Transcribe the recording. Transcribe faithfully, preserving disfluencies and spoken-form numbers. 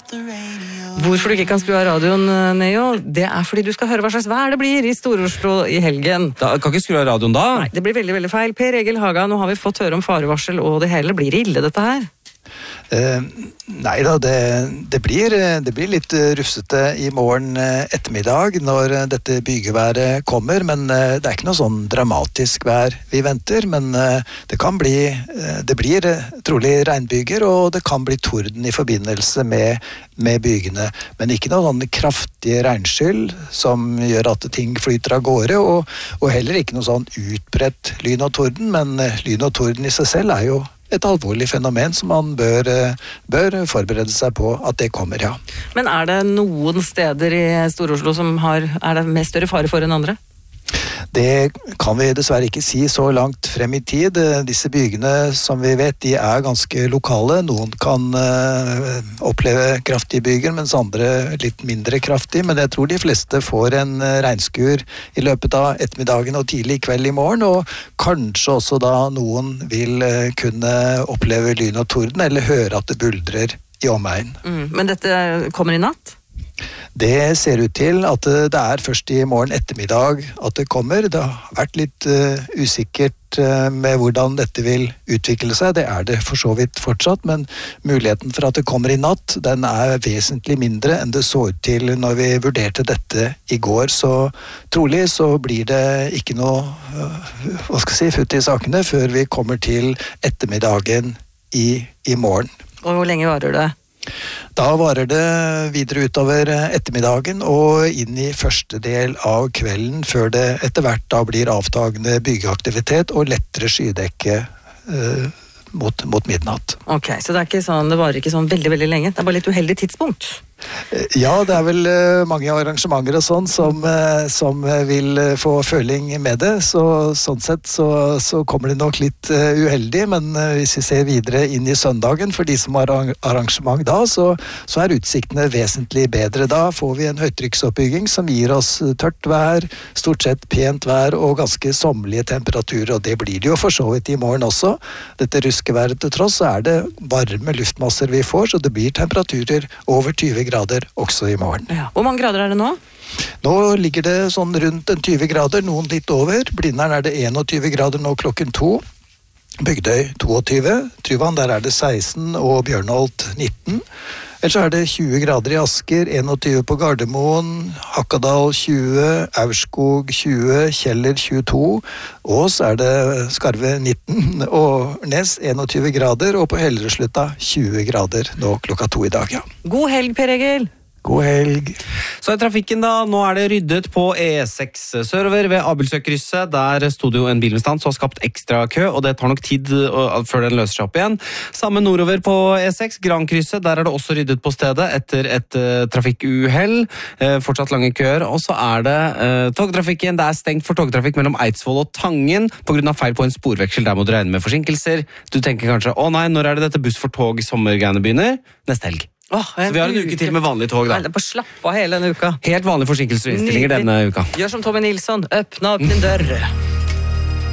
Hvorfor du ikke kan skru av radioen, Neo, det er fordi du skal høre hva slags vær det blir i Stor-Oslo i helgen. Da, kan ikke skru av radioen da? Nei, det blir veldig, veldig feil. Per Egil Haga, nå har vi fått høre om farevarsel, og det hele blir ille dette her. Uh, nei da, det, det, blir, det blir litt rufsete i morgen ettermiddag når dette bygeværet kommer, men uh, det er ikke noe sånn dramatisk vær vi venter, men uh, det kan bli, uh, det blir uh, trolig regnbyger, og det kan bli torden i forbindelse med, med bygene, men ikke noe sånn kraftige regnskyll som gjør at ting flyter av gårde, og, og heller ikke noe sånn utbredt lyn og torden, men uh, lyn og torden i seg selv er jo et alvorlig fenomen som man bør, bør forberede seg på at det kommer, ja. Men er det noen steder i Stor-Oslo som har, er det med større fare for enn andre? Det kan vi dessverre ikke si så langt frem i tid. Disse bygene, som vi vet, de er ganske lokale. Noen kan uh, oppleve kraftige byger, mens andre litt mindre kraftige. Men jeg tror de fleste får en regnskur i løpet av ettermiddagen og tidlig kveld i morgen, og kanskje også da noen vil uh, kunne oppleve lyn og torden, eller høre at det buldrer i omegn. Mm, men dette kommer i natt? Det ser ut til at det er først i morgen ettermiddag at det kommer. Det har vært litt uh, usikkert uh, med hvordan dette vil utvikle seg. Det er det for så vidt fortsatt, men muligheten for at det kommer i natt, den er vesentlig mindre enn det så ut til når vi vurderte dette i går. Så trolig så blir det ikke noe uh, hva skal jeg si, futt i sakene før vi kommer til ettermiddagen i, i morgen. Og hvor lenge varer det? Da varer det videre utover ettermiddagen og inn i første del av kvelden, før det etter hvert da blir avtagende byggeaktivitet og lettere skydekke eh, mot, mot midnatt. Ok, så det er ikke sånn, det varer ikke sånn veldig, veldig lenge. Det er bare litt uheldig tidspunkt. Ja, det er vel mange arrangementer og sånn som, som vil få føling med det, så sånn sett så, så kommer det nok litt uheldig, men hvis vi ser videre inn i søndagen for de som har arrangement da, så, så er utsiktene vesentlig bedre. Da får vi en høytrykksoppbygging som gir oss tørt vær, stort sett pent vær og ganske sommerlige temperaturer, og det blir det jo for så vidt i morgen også. Dette ruskeværet til tross, så er det varme luftmasser vi får, så det blir temperaturer over tyve grader også i morgen. Ja. Hvor mange grader er det nå? Nå ligger det sånn rundt en tyve grader, noen litt over. Blindern er det enogtyve grader nå klokken to. Bygdøy tjueto. Tryvann, der er det seksten, og Bjørnholt nitten. Ellers er det tjue grader i Asker, enogtyve på Gardermoen, Hakadal tjue, Aurskog tjue, Kjeller tjueto, Ås er det Skarve nitten, og Nes enogtyve grader, og på Hellereslutta tjue grader nå klokka to i dag, ja. God helg, Per Egil! God helg. Så i trafikken da, nå er det ryddet på E seks sørover ved Abelsøkrysset. Der stod jo en bil med stand, så har skapt ekstra kø, og det tar nok tid før den løser seg opp igjen. Samme nordover på E seks, Grankrysset, der er det også ryddet på stedet etter et uh, trafikkuhell. Uh, fortsatt lange køer, og så er det uh, togtrafikken. Det er stengt for togtrafikk mellom Eidsvoll og Tangen på grunn av feil på en sporveksel. Der må du regne med forsinkelser. Du tenker kanskje, å nei, når er det dette buss for tog sommergreiene begynner? Neste helg. Oh, så vi har en uke til med vanlig tog da. Nei, på slapp av hele en uka. Helt vanlige forsinkelser og innstillinger denne uka. Gjør som Tommy Nilsson, åpne opp din dør.